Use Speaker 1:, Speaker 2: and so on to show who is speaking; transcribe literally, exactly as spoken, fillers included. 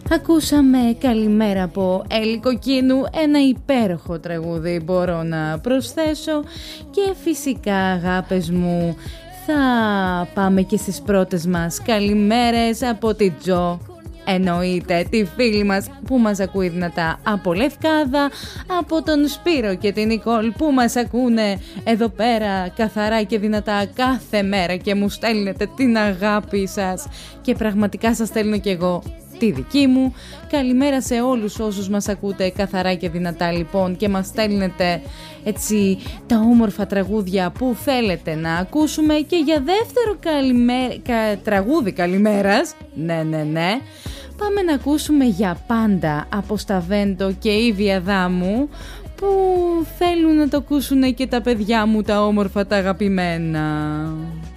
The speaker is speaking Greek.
Speaker 1: Ακούσαμε «Καλημέρα» από Έλλη Κοκκίνου, ένα υπέροχο τραγούδι μπορώ να προσθέσω, και φυσικά αγάπες μου θα πάμε και στις πρώτες μας καλημέρες από την Τζο. Εννοείται τη φίλη μας που μας ακούει δυνατά από Λευκάδα, από τον Σπύρο και την Νικόλ που μας ακούνε εδώ πέρα καθαρά και δυνατά κάθε μέρα και μου στέλνετε την αγάπη σας και πραγματικά σας στέλνω και εγώ τη δική μου. Καλημέρα σε όλους όσους μας ακούτε καθαρά και δυνατά λοιπόν και μας στέλνετε έτσι τα όμορφα τραγούδια που θέλετε να ακούσουμε. Και για δεύτερο καλημέ... κα... τραγούδι καλημέρας, ναι ναι ναι, πάμε να ακούσουμε «Για πάντα» από Σταβέντο και Ήβη Αδάμου, που θέλουν να το ακούσουν και τα παιδιά μου τα όμορφα τα αγαπημένα.